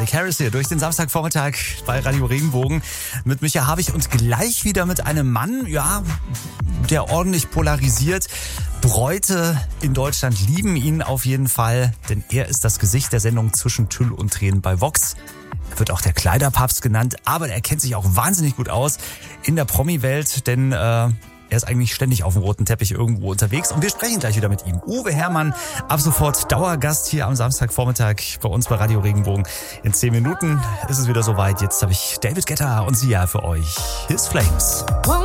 Mardik Harris hier durch den Samstagvormittag bei Radio Regenbogen mit Micha Habich und gleich wieder mit einem Mann, ja, der ordentlich polarisiert. Bräute in Deutschland lieben ihn auf jeden Fall, denn er ist das Gesicht der Sendung Zwischen Tüll und Tränen bei Vox. Er wird auch der Kleiderpapst genannt, aber er kennt sich auch wahnsinnig gut aus in der Promi-Welt, denn er ist eigentlich ständig auf dem roten Teppich irgendwo unterwegs und wir sprechen gleich wieder mit ihm. Uwe Herrmann, ab sofort Dauergast hier am Samstagvormittag bei uns bei Radio Regenbogen. In 10 Minuten ist es wieder soweit. Jetzt habe ich David Guetta und Sia für euch. His Flames.